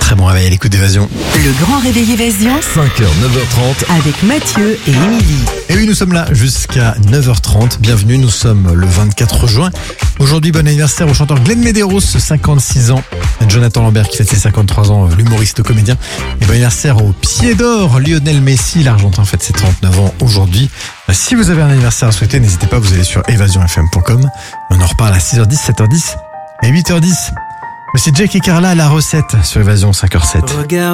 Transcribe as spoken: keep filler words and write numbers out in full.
très bon réveil à l'écoute d'Évasion. Le grand réveil Évasion cinq heures, neuf heures trente. avec Mathieu et Émilie. Et oui, nous sommes là jusqu'à neuf heures trente. Bienvenue, nous sommes le vingt-quatre juin. Aujourd'hui, bon anniversaire au chanteur Glenn Medeiros, cinquante-six ans. Jonathan Lambert qui fête ses cinquante-trois ans, l'humoriste comédien. Et bon anniversaire au Pied d'Or, Lionel Messi, l'Argentin fête ses trente-neuf ans aujourd'hui. Si vous avez un anniversaire à souhaiter, n'hésitez pas, vous allez sur évasion f m point com. On en reparle à six heures dix, sept heures dix et huit heures dix. Mais c'est Jack et Carla à la recette sur Évasion cinq heures sept.